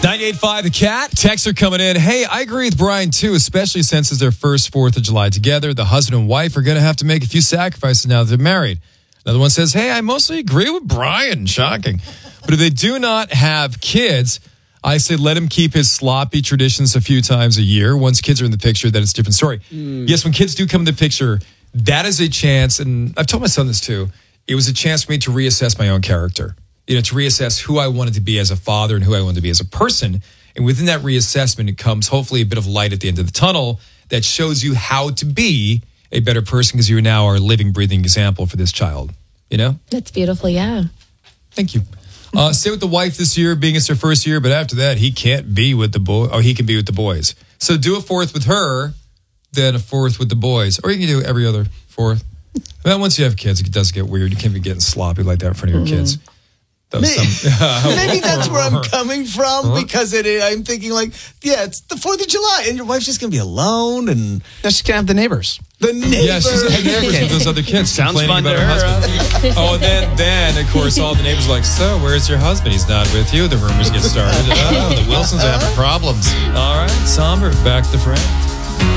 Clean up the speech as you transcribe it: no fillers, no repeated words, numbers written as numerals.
98.5 The Cat. Texts are coming in. Hey, I agree with Brian, too, especially since it's their first 4th of July together. The husband and wife are going to have to make a few sacrifices now that they're married. Another one says, hey, I mostly agree with Brian. Shocking. But if they do not have kids, I say let him keep his sloppy traditions a few times a year. Once kids are in the picture, then it's a different story. Yes, when kids do come in the picture, that is a chance, and I've told my son this, too. It was a chance for me to reassess my own character. To reassess who I wanted to be as a father and who I wanted to be as a person. And within that reassessment, it comes hopefully a bit of light at the end of the tunnel that shows you how to be a better person because you now are a living, breathing example for this child. That's beautiful, yeah. Thank you. Stay with the wife this year, being it's her first year, but after that, he can't be with the boy, or he can be with the boys. So do a 4th with her, then a 4th with the boys. Or you can do every other 4th. Then once you have kids, it does get weird. You can't be getting sloppy like that in front of your kids. Maybe that's where I'm coming from because I'm thinking it's the 4th of July and your wife's just going to be alone and she's going to have the neighbors. Yeah, she's going to have neighbors with those other kids. Sounds fun about to her. Oh, and then, of course, all the neighbors are like, so where's your husband? He's not with you. The rumors get started. The Wilsons are having problems. All right, somber, back to friends.